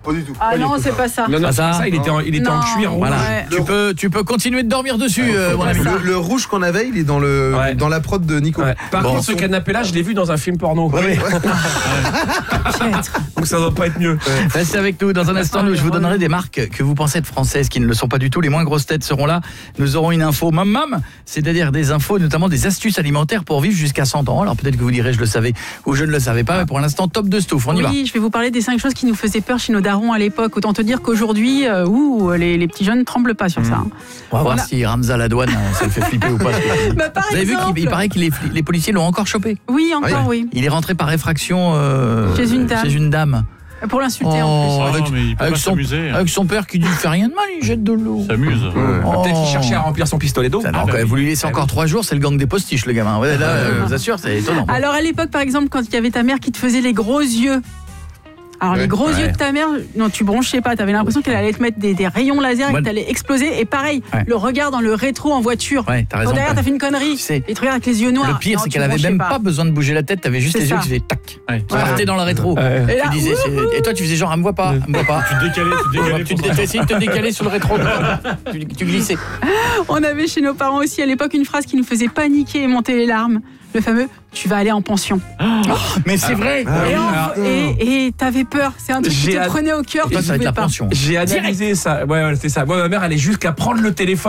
Pas du tout. Ah non, c'est pas ça. Non, Ah, ça, ça, il était en cuir rouge. Voilà. Ouais. Tu peux continuer de dormir dessus, mon ami. Le rouge qu'on avait, il est dans la prod de Nico. Ouais. Par contre, ce canapé-là, je l'ai vu dans un film porno. Ouais. Donc ça doit pas être mieux. Restez avec nous dans un instant. Je vous donnerai des marques que vous pensez être françaises, qui ne le sont pas du tout. Les moins grosses têtes seront là. Nous aurons une info mam, c'est-à-dire des infos, notamment des astuces alimentaires pour vivre jusqu'à 100 ans. Alors peut-être que vous direz je le savais ou je ne le savais pas, mais pour l'instant top de Stouff. On y va. Oui, je vais vous parler des 5 choses qui nous faisaient peur chez nos darons à l'époque. Autant te dire qu'aujourd'hui, les petits jeunes ne tremblent pas sur ça. On va voir si Ramza la douane, ça le fait flipper ou pas. Par Vous avez vu exemple, qu'il paraît que les policiers l'ont encore chopé. Oui, encore, oui. Il est rentré par effraction Chez une dame. Pour l'insulter en plus. Mais il peut pas s'amuser. Avec son père qui dit fait rien de mal, il jette de l'eau. Il s'amuse. Peut-être qu'il cherchait à remplir son pistolet d'eau. Quand vous lui laissez encore 3 jours, c'est le gang des postiches, le gamin. Ouais, là, je vous assure, c'est étonnant. Alors à l'époque, par exemple, quand il y avait ta mère qui te faisait les gros yeux. Alors les gros yeux de ta mère, non, tu bronchais pas, t'avais l'impression qu'elle allait te mettre des rayons laser et que t'allais exploser. Et pareil, le regard dans le rétro en voiture. Ouais, t'as raison. Quand derrière t'as fait une connerie, et tu regardes avec les yeux noirs. Le pire, c'est qu'elle avait même pas besoin de bouger la tête, t'avais juste les yeux qui faisaient tac. Tu partais dans le rétro. Et disais, et toi tu faisais genre, elle me voit pas, elle me voit pas. Tu décalais. Tu essayais de te décaler sur le rétro. Tu glissais. On avait chez nos parents aussi à l'époque une phrase qui nous faisait paniquer et monter les larmes. Le fameux « tu vas aller en pension ». Mais c'est vrai. Et t'avais peur. C'est un truc qui te prenait au cœur. Toi, ça va être la pension. J'ai analysé ça. Ouais, c'est ça. Moi, ma mère, elle est jusqu'à prendre le téléphone.